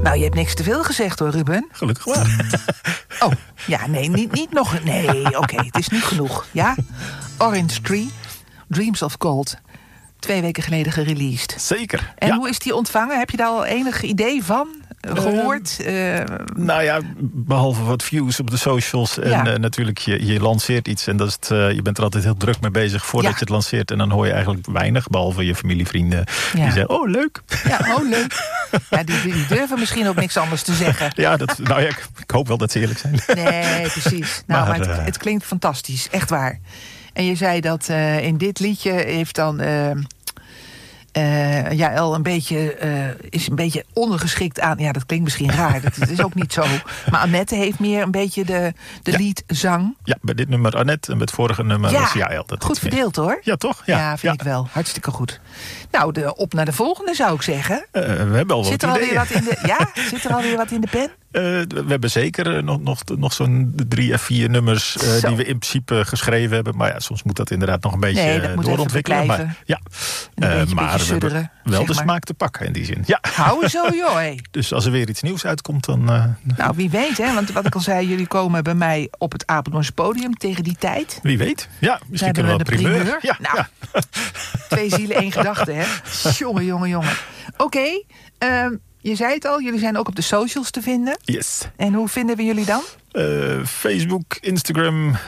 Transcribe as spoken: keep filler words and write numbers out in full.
Nou, je hebt niks te veel gezegd hoor, Ruben. Gelukkig maar. Oh, ja, nee, niet, niet nog... Nee, oké, okay, het is niet genoeg, ja? Orange Tree, Dreams of Gold. Twee weken geleden gereleased. Zeker. En ja. hoe is die ontvangen? Heb je daar al enig idee van? Gehoord? Uh, uh, nou ja, behalve wat views op de socials. En ja. uh, natuurlijk, je, je lanceert iets. En dat is het, uh, je bent er altijd heel druk mee bezig voordat ja. je het lanceert. En dan hoor je eigenlijk weinig. Behalve je familievrienden. Ja. Die zeggen, oh leuk. Ja, oh leuk. Ja, die, die durven misschien ook niks anders te zeggen. Ja, dat, nou ja, ik, ik hoop wel dat ze eerlijk zijn. Nee, precies. Nou, maar, maar het, het klinkt fantastisch. Echt waar. En je zei dat uh, in dit liedje heeft dan... Uh, Uh, ja, El een beetje, uh, is een beetje ondergeschikt aan... Ja, dat klinkt misschien raar, dat, dat is ook niet zo. Maar Annette heeft meer een beetje de, de ja. liedzang. Ja, bij dit nummer Annette en bij het vorige nummer ja, was Jaël. Dat goed verdeeld meer. Hoor. Ja, toch? Ja, ja vind ja. ik wel. Hartstikke goed. Nou, de, op naar de volgende zou ik zeggen. Uh, we hebben al zit wat er ideeën. Alweer wat in de, ja, zit er alweer wat in de pen? Uh, we hebben zeker uh, nog, nog, nog zo'n drie of vier nummers uh, die we in principe geschreven hebben. Maar ja, soms moet dat inderdaad nog een beetje nee, dat uh, moet doorontwikkelen. Maar, ja, uh, beetje, maar beetje sudderen, we hebben wel de maar. smaak te pakken in die zin. Ja. Hou zo, joh. Hey. Dus als er weer iets nieuws uitkomt, dan... Uh, nou, wie weet, hè. Want wat ik al zei, jullie komen bij mij op het Apeldoornse podium tegen die tijd. Wie weet. Ja, misschien kunnen we een primeur. primeur. Ja, nou, ja. Twee zielen, één gedachte, hè. Jongen, jongen, jongen. Oké, okay, uh, je zei het al, jullie zijn ook op de socials te vinden. Yes. En hoe vinden we jullie dan? Uh, Facebook, Instagram...